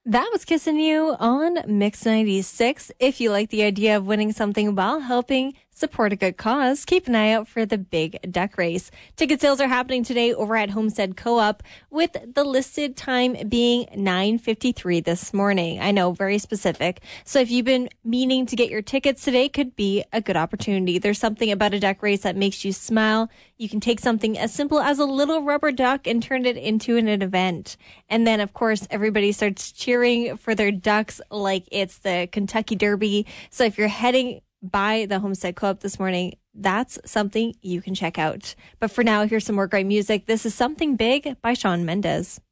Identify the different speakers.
Speaker 1: That was Kissing You on Mix 96. If you like the idea of winning something while helping support a good cause, keep an eye out for the Big Duck Race. Ticket sales are happening today over at Homestead Co-op, with the listed time being 9:53 this morning. I know, very specific. So if you've been meaning to get your tickets today, could be a good opportunity. There's something about a duck race that makes you smile. You can take something as simple as a little rubber duck and turn it into an event. And then, of course, everybody starts cheering for their ducks like it's the Kentucky Derby. So if you're heading by the Homestead Co-op this morning, that's something you can check out. But for now, here's some more great music. This is Something Big by Shawn Mendes.